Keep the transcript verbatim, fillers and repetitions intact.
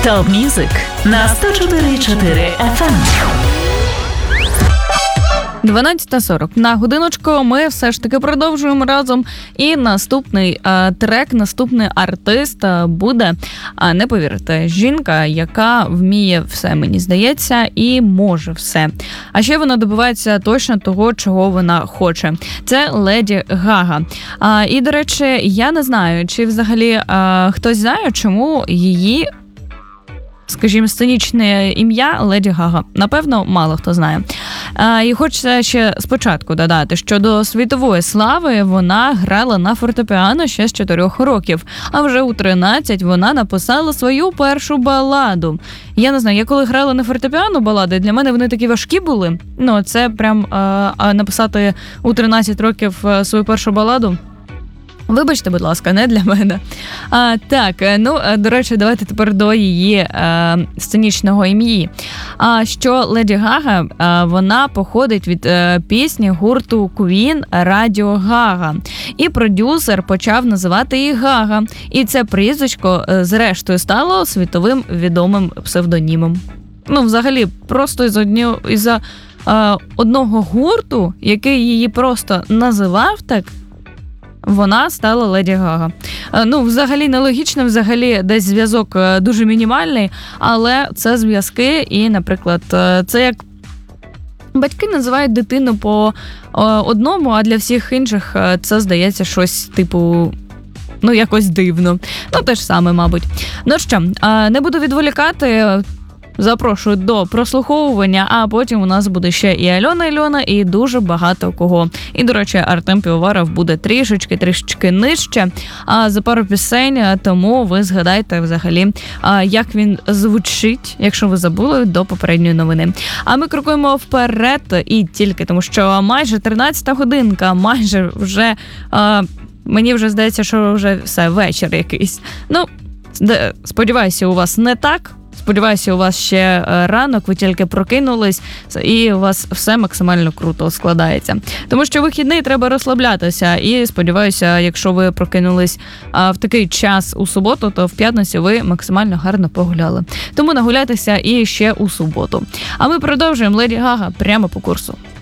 Топ Мюзик на сто чотири і чотири еф ем. дванадцята сорок. На годиночку ми все ж таки продовжуємо разом. І наступний а, трек, наступний артист а, буде, а, не повірите, жінка, яка вміє все, мені здається, і може все. А ще вона добивається точно того, чого вона хоче. Це Леді Гага. А, і, до речі, я не знаю, чи взагалі а, хтось знає, чому її, скажімо, сценічне ім'я Леді Гага. Напевно, мало хто знає. А, і хочеться ще спочатку додати, що до світової слави вона грала на фортепіано ще з чотирьох років, а вже у тринадцять вона написала свою першу баладу. Я не знаю, я коли грала на фортепіано балади, для мене вони такі важкі були. Ну, це прям а, а написати у тринадцять років свою першу баладу. Вибачте, будь ласка, не для мене. А, так, ну, до речі, давайте тепер до її е, сценічного ім'ї. А, що Леді Гага, е, вона походить від е, пісні гурту Queen «Радіо Гага». І продюсер почав називати її Гага. І це прізвисько, е, зрештою, стало світовим відомим псевдонімом. Ну, взагалі, просто із одні, із-за е, одного гурту, який її просто називав так, вона стала Леді Гага. Ну, взагалі нелогічно, взагалі десь зв'язок дуже мінімальний, але це зв'язки і, наприклад, це як батьки називають дитину по одному, а для всіх інших це, здається, щось типу, ну, якось дивно. Ну, те ж саме, мабуть. Ну що, не буду відволікати, запрошую до прослуховування, а потім у нас буде ще і Альона Альона, і дуже багато кого. І, до речі, Артем Півоваров буде трішечки, трішечки нижче а, за пару пісень, тому ви згадайте взагалі, а, як він звучить, якщо ви забули, до попередньої новини. А ми крокуємо вперед і тільки, тому що майже тринадцята годинка, майже вже, а, мені вже здається, що вже все, вечір якийсь. Ну, сподіваюся, у вас не так. Сподіваюся, у вас ще ранок, ви тільки прокинулись, і у вас все максимально круто складається. Тому що вихідний треба розслаблятися, і сподіваюся, якщо ви прокинулись в такий час у суботу, то в п'ятницю ви максимально гарно погуляли. Тому нагуляйтеся і ще у суботу. А ми продовжуємо. Леді Гага прямо по курсу.